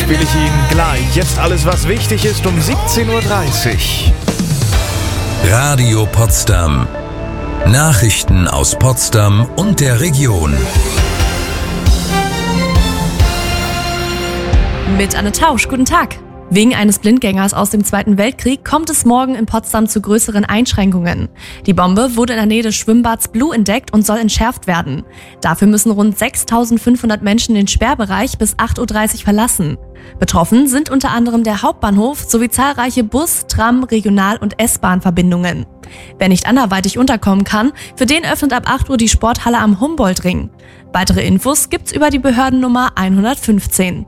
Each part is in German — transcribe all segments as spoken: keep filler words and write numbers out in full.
spiele ich Ihnen gleich. Jetzt alles, was wichtig ist, um siebzehn Uhr dreißig. Radio Potsdam. Nachrichten aus Potsdam und der Region. Mit Anne Tausch, guten Tag. Wegen eines Blindgängers aus dem Zweiten Weltkrieg kommt es morgen in Potsdam zu größeren Einschränkungen. Die Bombe wurde in der Nähe des Schwimmbads Blue entdeckt und soll entschärft werden. Dafür müssen rund sechstausendfünfhundert Menschen den Sperrbereich bis acht Uhr dreißig verlassen. Betroffen sind unter anderem der Hauptbahnhof sowie zahlreiche Bus-, Tram-, Regional- und S-Bahn-Verbindungen. Wer nicht anderweitig unterkommen kann, für den öffnet ab acht Uhr die Sporthalle am Humboldt-Ring. Weitere Infos gibt's über die Behördennummer hundertfünfzehn.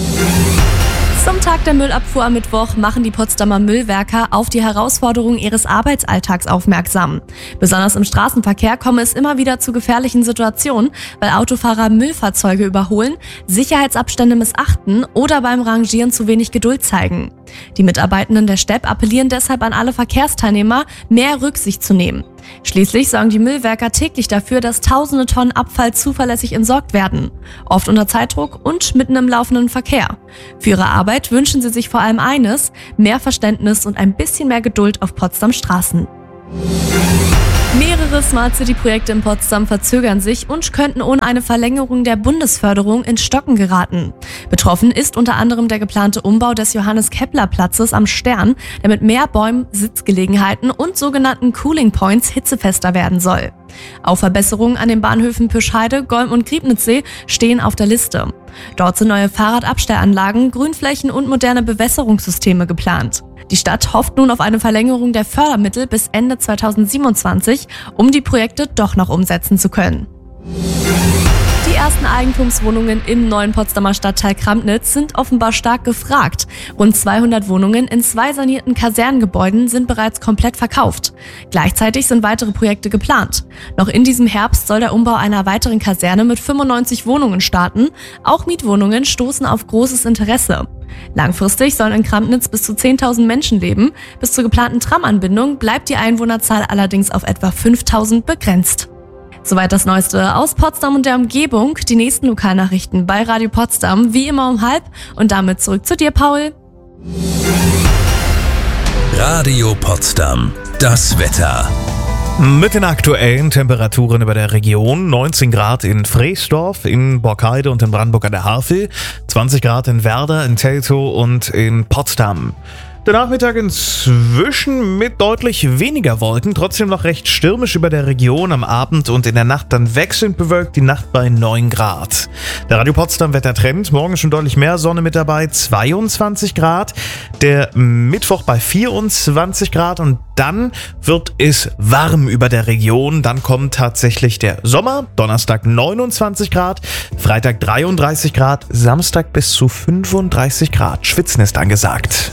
Zum Tag der Müllabfuhr am Mittwoch machen die Potsdamer Müllwerker auf die Herausforderungen ihres Arbeitsalltags aufmerksam. Besonders im Straßenverkehr komme es immer wieder zu gefährlichen Situationen, weil Autofahrer Müllfahrzeuge überholen, Sicherheitsabstände missachten oder beim Rangieren zu wenig Geduld zeigen. Die Mitarbeitenden der Stepp appellieren deshalb an alle Verkehrsteilnehmer, mehr Rücksicht zu nehmen. Schließlich sorgen die Müllwerker täglich dafür, dass tausende Tonnen Abfall zuverlässig entsorgt werden. Oft unter Zeitdruck und mitten im laufenden Verkehr. Für ihre Arbeit wünschen sie sich vor allem eines: mehr Verständnis und ein bisschen mehr Geduld auf Potsdams Straßen. Mehrere Smart City-Projekte in Potsdam verzögern sich und könnten ohne eine Verlängerung der Bundesförderung ins Stocken geraten. Betroffen ist unter anderem der geplante Umbau des Johannes-Kepler-Platzes am Stern, der mit mehr Bäumen, Sitzgelegenheiten und sogenannten Cooling Points hitzefester werden soll. Auch Verbesserungen an den Bahnhöfen Püschheide, Golm und Griebnitzsee stehen auf der Liste. Dort sind neue Fahrradabstellanlagen, Grünflächen und moderne Bewässerungssysteme geplant. Die Stadt hofft nun auf eine Verlängerung der Fördermittel bis Ende zweitausendsiebenundzwanzig, um die Projekte doch noch umsetzen zu können. Die ersten Eigentumswohnungen im neuen Potsdamer Stadtteil Kramnitz sind offenbar stark gefragt. Rund zweihundert Wohnungen in zwei sanierten Kasernengebäuden sind bereits komplett verkauft. Gleichzeitig sind weitere Projekte geplant. Noch in diesem Herbst soll der Umbau einer weiteren Kaserne mit fünfundneunzig Wohnungen starten. Auch Mietwohnungen stoßen auf großes Interesse. Langfristig sollen in Kramnitz bis zu zehntausend Menschen leben. Bis zur geplanten Tramanbindung bleibt die Einwohnerzahl allerdings auf etwa fünftausend begrenzt. Soweit das Neueste aus Potsdam und der Umgebung. Die nächsten Lokalnachrichten bei Radio Potsdam, wie immer um halb. Und damit zurück zu dir, Paul. Radio Potsdam. Das Wetter. Mit den aktuellen Temperaturen über der Region: neunzehn Grad in Freesdorf, in Borkheide und in Brandenburg an der Havel, zwanzig Grad in Werder, in Teltow und in Potsdam. Der Nachmittag inzwischen mit deutlich weniger Wolken, trotzdem noch recht stürmisch über der Region, am Abend und in der Nacht dann wechselnd bewölkt, die Nacht bei neun Grad. Der Radio Potsdam Wettertrend: morgen schon deutlich mehr Sonne mit dabei, zweiundzwanzig Grad, der Mittwoch bei vierundzwanzig Grad und dann wird es warm über der Region. Dann kommt tatsächlich der Sommer, Donnerstag neunundzwanzig Grad, Freitag dreiunddreißig Grad, Samstag bis zu fünfunddreißig Grad. Schwitzen ist angesagt.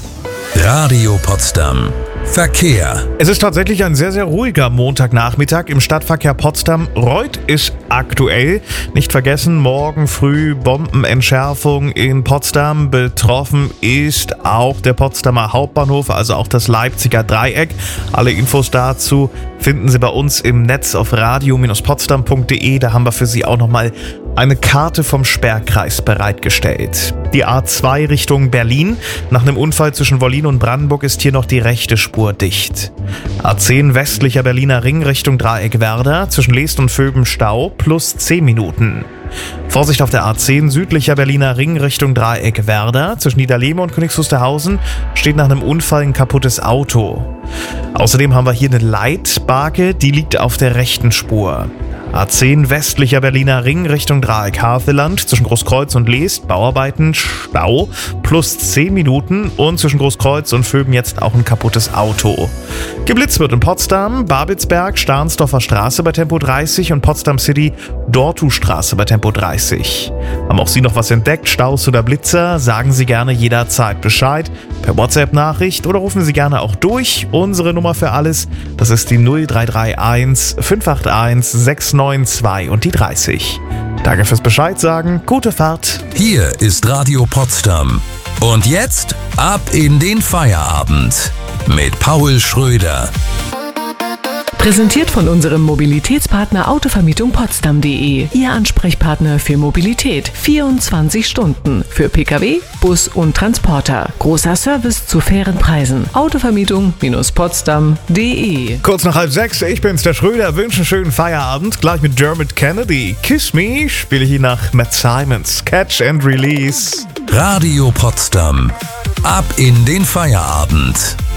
Radio Potsdam. Verkehr. Es ist tatsächlich ein sehr, sehr ruhiger Montagnachmittag im Stadtverkehr Potsdam. Reuth ist aktuell. Nicht vergessen, morgen früh Bombenentschärfung in Potsdam. Betroffen ist auch der Potsdamer Hauptbahnhof, also auch das Leipziger Dreieck. Alle Infos dazu finden Sie bei uns im Netz auf radio potsdam punkt de. Da haben wir für Sie auch nochmal eine Karte vom Sperrkreis bereitgestellt. Die A zwei Richtung Berlin. Nach einem Unfall zwischen Wollin und Brandenburg ist hier noch die rechte Spur dicht. A zehn westlicher Berliner Ring Richtung Dreieck Werder. Zwischen Leest und Vöben Stau plus zehn Minuten. Vorsicht auf der A zehn südlicher Berliner Ring Richtung Dreieck Werder. Zwischen Niederlehme und Königs Wusterhausen steht nach einem Unfall ein kaputtes Auto. Außerdem haben wir hier eine Leitbarke, die liegt auf der rechten Spur. A zehn westlicher Berliner Ring Richtung Dreieck Havelland, zwischen Großkreuz und Leest, Bauarbeiten, Stau, plus zehn Minuten und zwischen Großkreuz und Vöben jetzt auch ein kaputtes Auto. Geblitzt wird in Potsdam, Babelsberg, Stahnsdorfer Straße bei Tempo dreißig und Potsdam City, Dortustraße bei Tempo dreißig. Haben auch Sie noch was entdeckt, Staus oder Blitzer? Sagen Sie gerne jederzeit Bescheid, per WhatsApp-Nachricht oder rufen Sie gerne auch durch. Unsere Nummer für alles, das ist die null drei drei eins fünf acht eins sechs neun zwei und die dreißig. Danke fürs Bescheid sagen, gute Fahrt. Hier ist Radio Potsdam. Und jetzt ab in den Feierabend mit Paul Schröder. Präsentiert von unserem Mobilitätspartner Autovermietung Potsdam punkt de. Ihr Ansprechpartner für Mobilität. vierundzwanzig Stunden. Für Pkw, Bus und Transporter. Großer Service zu fairen Preisen. Autovermietung Potsdam punkt de. Kurz nach halb sechs, ich bin's, der Schröder, wünsche einen schönen Feierabend. Gleich mit Dermot Kennedy. Kiss Me spiele ich ihn nach Matt Simons. Catch and Release. Radio Potsdam. Ab in den Feierabend.